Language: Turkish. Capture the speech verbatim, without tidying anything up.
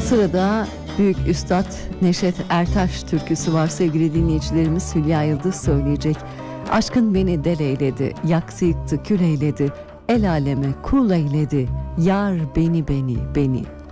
Sırada büyük üstad Neşet Ertaş türküsü var sevgili dinleyicilerimiz. Hülya Yıldız söyleyecek. Aşkın beni del eyledi, yaktı yıktı kül eyledi, el aleme kul eyledi, yar beni beni beni.